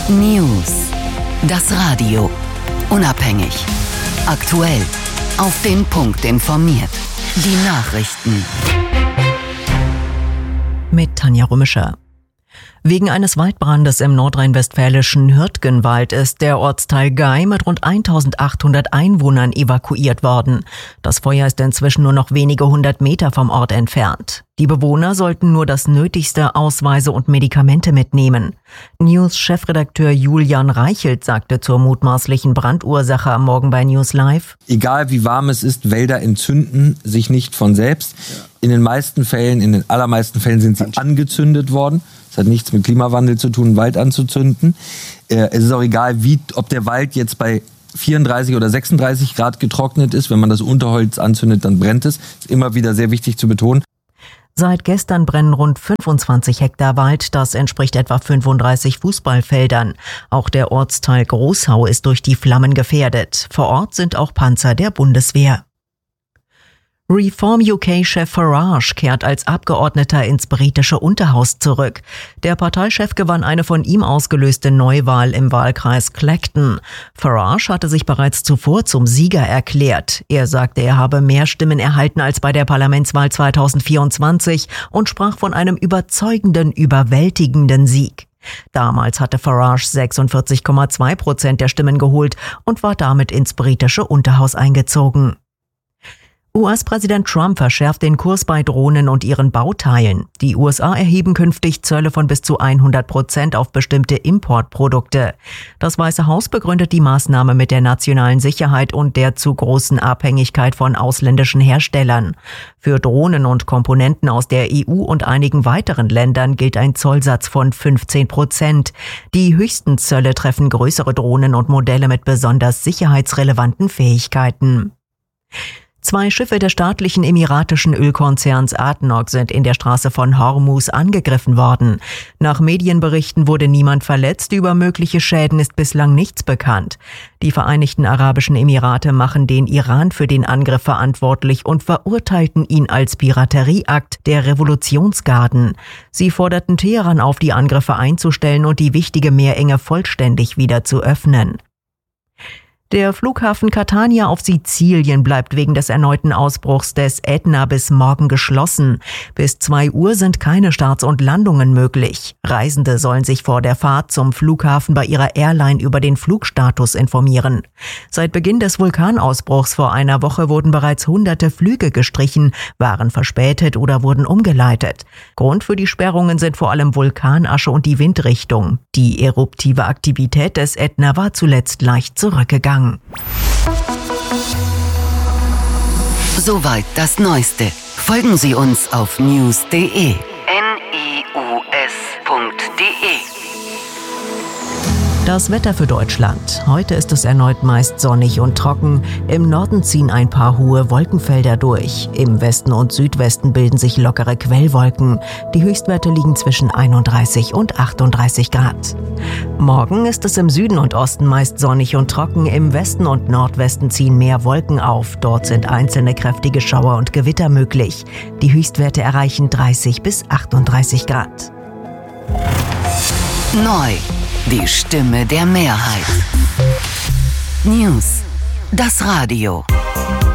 News. Das Radio. Unabhängig. Aktuell. Auf den Punkt informiert. Die Nachrichten. Mit Tanja Römischer. Wegen eines Waldbrandes im nordrhein-westfälischen Hürtgenwald ist der Ortsteil Gei mit rund 1800 Einwohnern evakuiert worden. Das Feuer ist inzwischen nur noch wenige 100 Meter vom Ort entfernt. Die Bewohner sollten nur das Nötigste, Ausweise und Medikamente mitnehmen. News-Chefredakteur Julian Reichelt sagte zur mutmaßlichen Brandursache am Morgen bei News Live: Egal wie warm es ist, Wälder entzünden sich nicht von selbst. In den allermeisten Fällen sind sie angezündet worden. Das hat nichts mit Klimawandel zu tun, einen Wald anzuzünden. Es ist auch egal, ob der Wald jetzt bei 34 oder 36 Grad getrocknet ist. Wenn man das Unterholz anzündet, dann brennt es. Das ist immer wieder sehr wichtig zu betonen. Seit gestern brennen rund 25 Hektar Wald, das entspricht etwa 35 Fußballfeldern. Auch der Ortsteil Großhau ist durch die Flammen gefährdet. Vor Ort sind auch Panzer der Bundeswehr. Reform UK-Chef Farage kehrt als Abgeordneter ins britische Unterhaus zurück. Der Parteichef gewann eine von ihm ausgelöste Neuwahl im Wahlkreis Clacton. Farage hatte sich bereits zuvor zum Sieger erklärt. Er sagte, er habe mehr Stimmen erhalten als bei der Parlamentswahl 2024 und sprach von einem überzeugenden, überwältigenden Sieg. Damals hatte Farage 46,2% der Stimmen geholt und war damit ins britische Unterhaus eingezogen. US-Präsident Trump verschärft den Kurs bei Drohnen und ihren Bauteilen. Die USA erheben künftig Zölle von bis zu 100% auf bestimmte Importprodukte. Das Weiße Haus begründet die Maßnahme mit der nationalen Sicherheit und der zu großen Abhängigkeit von ausländischen Herstellern. Für Drohnen und Komponenten aus der EU und einigen weiteren Ländern gilt ein Zollsatz von 15%. Die höchsten Zölle treffen größere Drohnen und Modelle mit besonders sicherheitsrelevanten Fähigkeiten. 2 Schiffe des staatlichen emiratischen Ölkonzerns ADNOC sind in der Straße von Hormuz angegriffen worden. Nach Medienberichten wurde niemand verletzt, über mögliche Schäden ist bislang nichts bekannt. Die Vereinigten Arabischen Emirate machen den Iran für den Angriff verantwortlich und verurteilten ihn als Piraterieakt der Revolutionsgarden. Sie forderten Teheran auf, die Angriffe einzustellen und die wichtige Meerenge vollständig wieder zu öffnen. Der Flughafen Catania auf Sizilien bleibt wegen des erneuten Ausbruchs des Ätna bis morgen geschlossen. Bis 2 Uhr sind keine Starts und Landungen möglich. Reisende sollen sich vor der Fahrt zum Flughafen bei ihrer Airline über den Flugstatus informieren. Seit Beginn des Vulkanausbruchs vor einer Woche wurden bereits hunderte Flüge gestrichen, waren verspätet oder wurden umgeleitet. Grund für die Sperrungen sind vor allem Vulkanasche und die Windrichtung. Die eruptive Aktivität des Ätna war zuletzt leicht zurückgegangen. Soweit das Neueste. Folgen Sie uns auf news.de. Das Wetter für Deutschland. Heute ist es erneut meist sonnig und trocken. Im Norden ziehen ein paar hohe Wolkenfelder durch. Im Westen und Südwesten bilden sich lockere Quellwolken. Die Höchstwerte liegen zwischen 31 und 38 Grad. Morgen ist es im Süden und Osten meist sonnig und trocken. Im Westen und Nordwesten ziehen mehr Wolken auf. Dort sind einzelne kräftige Schauer und Gewitter möglich. Die Höchstwerte erreichen 30 bis 38 Grad. Neu. Die Stimme der Mehrheit. News. Das Radio.